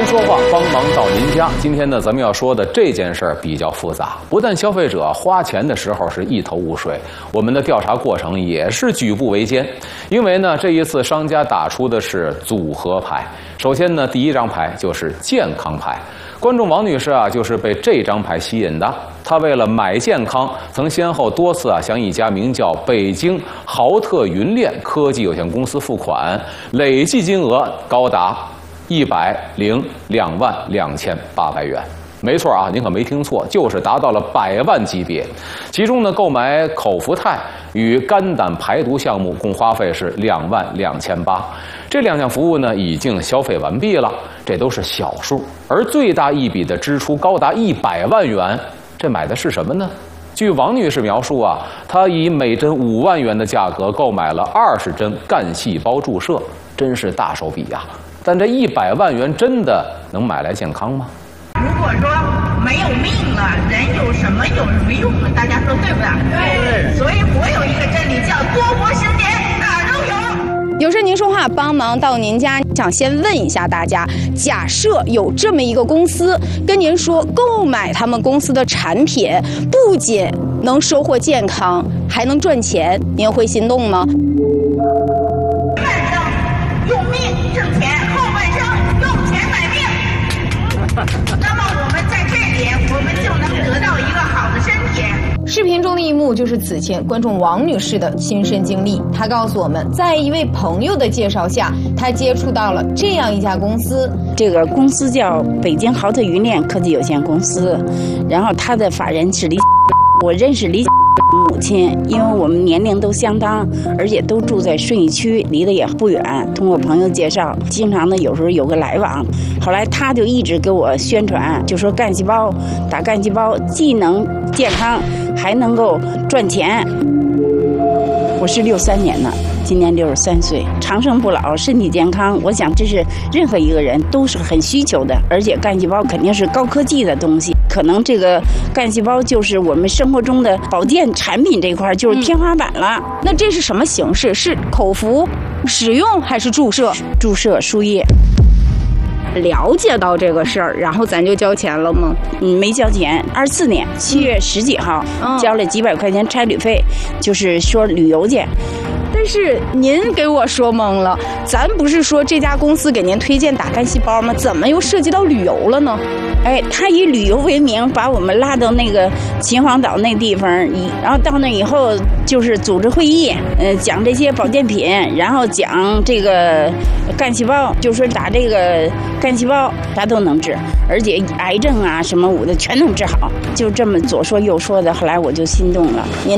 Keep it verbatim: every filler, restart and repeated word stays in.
说话，帮忙到您家。今天呢，咱们要说的这件事儿比较复杂，不但消费者花钱的时候是一头雾水，我们的调查过程也是举步维艰。因为呢，这一次商家打出的是组合牌。首先呢，第一张牌就是健康牌。观众王女士啊，就是被这张牌吸引的。她为了买健康，曾先后多次啊向一家名叫北京豪特云链科技有限公司付款，累计金额高达一百零两万两千八百元。没错啊，您可没听错，就是达到了百万级别。其中呢，购买口服肽与肝胆排毒项目共花费是两万两千八。这两项服务呢，已经消费完毕了，这都是小数。而最大一笔的支出高达一百万元，这买的是什么呢？据王女士描述啊，她以每针五万元的价格购买了二十针干细胞注射，真是大手笔呀！但这一百万元真的能买来健康吗？ 如果说没有命了，人有什么有什么用呢？大家说对不对？对。所以我有一个真理叫多活十年，哪儿都有。 有事您说话，帮忙到您家。想先问一下大家，假设有这么一个公司跟您说，购买他们公司的产品不仅能收获健康，还能赚钱，您会心动吗？ 半生用命挣钱，后半生用钱买命。那么我们在这里，我们就能得到一个好的身体。 视频中的一幕就是此前观众王女士的亲身经历。她告诉我们，在一位朋友的介绍下，她接触到了这样一家公司。 这个公司叫北京豪特云链科技有限公司，然后他的法人是李，我认识李母亲，因为我们年龄都相当，而且都住在顺义区，离得也不远。通过朋友介绍，经常呢有时候有个来往。后来他就一直给我宣传，就说干细胞打干细胞既能健康，还能够赚钱。我是六三年的，今年六十三岁，长生不老，身体健康，我想这是任何一个人都是很需求的。而且干细胞肯定是高科技的东西，可能这个干细胞就是我们生活中的保健产品这块就是天花板了。 嗯、那这是什么形式？是口服使用还是注射？ 注射输液。 了解到这个事儿，然后咱就交钱了吗？ 嗯，没交钱。二四年七月十几号、嗯、交了几百块钱差旅费，就是说旅游去。 但是您给我说懵了，咱不是说这家公司给您推荐打干细胞吗？怎么又涉及到旅游了呢？ 哎，他以旅游为名把我们拉到那个秦皇岛那地方，然后到那以后就是组织会议，呃，讲这些保健品，然后讲这个干细胞，就说打这个干细胞啥都能治，而且癌症啊什么我的全能治好，就这么左说右说的，后来我就心动了。您